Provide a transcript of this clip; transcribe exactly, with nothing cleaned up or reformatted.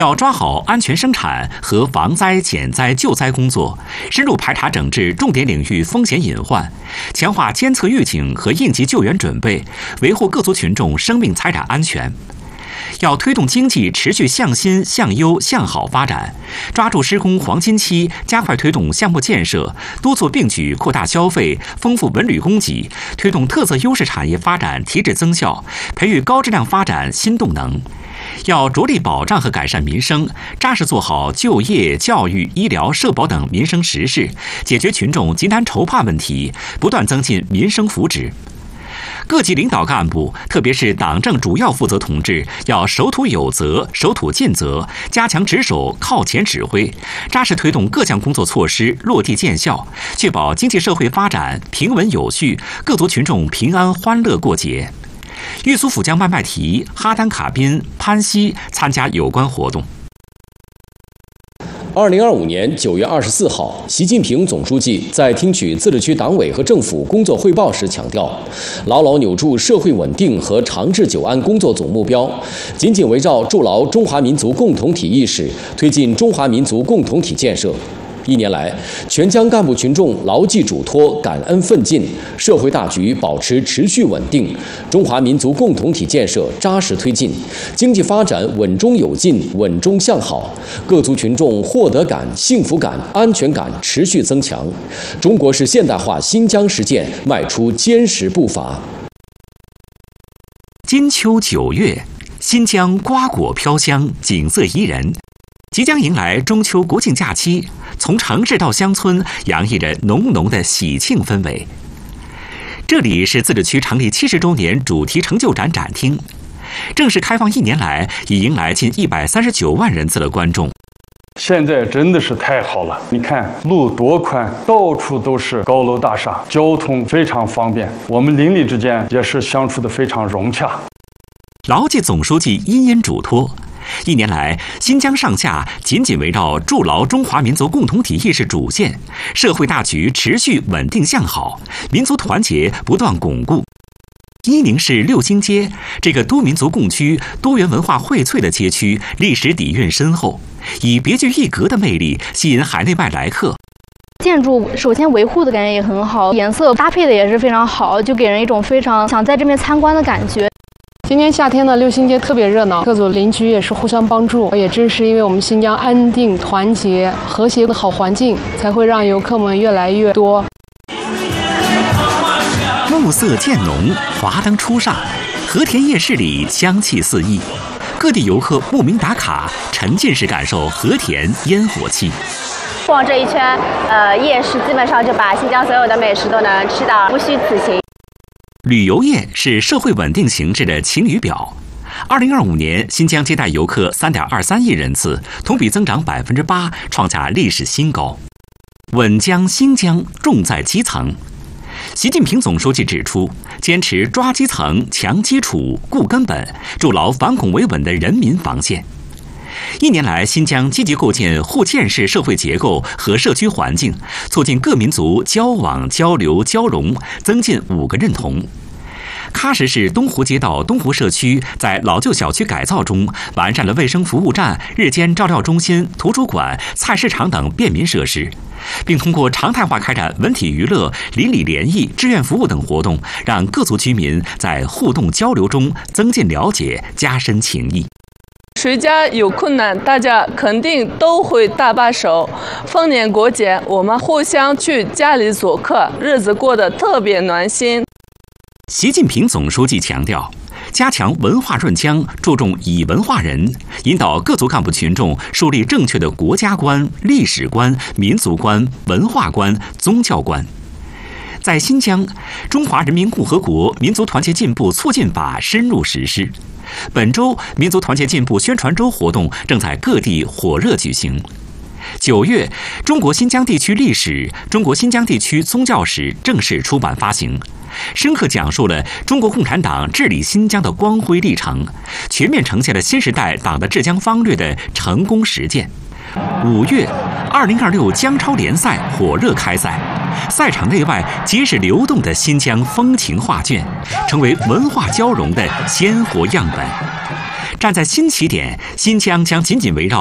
要抓好安全生产和防灾减灾救灾工作，深入排查整治重点领域风险隐患，强化监测预警和应急救援准备，维护各族群众生命财产安全。要推动经济持续向新、向优、向好发展，抓住施工黄金期，加快推动项目建设，督促并举扩大消费，丰富文旅供给，推动特色优势产业发展提质增效，培育高质量发展新动能。要着力保障和改善民生，扎实做好就业、教育、医疗、社保等民生实事，解决群众急难愁怕问题，不断增进民生福祉。各级领导干部，特别是党政主要负责同志，要守土有责、守土尽责，加强值守、靠前指挥，扎实推动各项工作措施落地见效，确保经济社会发展平稳有序，各族群众平安欢乐过节。玉苏府将麦麦提、哈丹卡宾、潘西参加有关活动。 二零二五年九月二十四号，习近平总书记在听取自治区党委和政府工作汇报时强调，牢牢扭住社会稳定和长治久安工作总目标，紧紧围绕筑牢中华民族共同体意识，推进中华民族共同体建设。一年来，全疆干部群众牢记嘱托，感恩奋进，社会大局保持持续稳定，中华民族共同体建设扎实推进，经济发展稳中有进，稳中向好，各族群众获得感、幸福感、安全感持续增强，中国式现代化新疆实践迈出坚实步伐。 金秋九月，新疆瓜果飘香，景色宜人。即将迎来中秋国庆假期，从城市到乡村，洋溢着浓浓的喜庆氛围。这里是自治区成立七十周年主题成就展展厅，正式开放一年来，已迎来近一百三十九万人次的观众。 现在真的是太好了，你看路多宽，到处都是高楼大厦，交通非常方便，我们邻里之间也是相处的非常融洽。 牢记总书记殷殷嘱托，一年来，新疆上下紧紧围绕筑牢中华民族共同体意识主线，社会大局持续稳定向好，民族团结不断巩固。伊宁市六星街这个多民族共居、多元文化荟萃的街区，历史底蕴深厚，以别具一格的魅力吸引海内外来客。 建筑首先维护的感觉也很好，颜色搭配的也是非常好，就给人一种非常想在这边参观的感觉。 今年夏天呢，六星街特别热闹，各族邻居也是互相帮助。也正是因为我们新疆安定、团结、和谐的好环境，才会让游客们越来越多。 暮色渐浓，华灯初上，和田夜市里香气四溢，各地游客慕名打卡，沉浸式感受和田烟火气。 逛这一圈，呃，夜市基本上就把新疆所有的美食都能吃到，不虚此行。 旅游业是社会稳定形势的晴雨表。二零二五年，新疆接待游客三点二三亿人次，同比增长百分之八，创下历史新高。稳疆新疆重在基层。习近平总书记指出，坚持抓基层、强基础、固根本，筑牢反恐维稳的人民防线。一年来，新疆积极构建互鉴式社会结构和社区环境，促进各民族交往、交流、交融，增进五个认同。喀什市东湖街道东湖社区在老旧小区改造中，完善了卫生服务站、日间照料中心、图书馆、菜市场等便民设施，并通过常态化开展文体娱乐、邻里联谊、志愿服务等活动，让各族居民在互动交流中增进了解、加深情谊。 谁家有困难，大家肯定都会搭把手。逢年过节，我们互相去家里做客，日子过得特别暖心。 习近平总书记强调，加强文化润疆，注重以文化人，引导各族干部群众树立正确的国家观、历史观、民族观、文化观、宗教观。在新疆，《中华人民共和国民族团结进步促进法》深入实施。本周民族团结进步宣传周活动正在各地火热举行。九月，中国新疆地区历史、中国新疆地区宗教史正式出版发行，深刻讲述了中国共产党治理新疆的光辉历程，全面呈现了新时代党的治疆方略的成功实践。五月，二零二六疆超联赛火热开赛。 赛场内外皆是流动的新疆风情画卷，成为文化交融的鲜活样本。站在新起点，新疆将紧紧围绕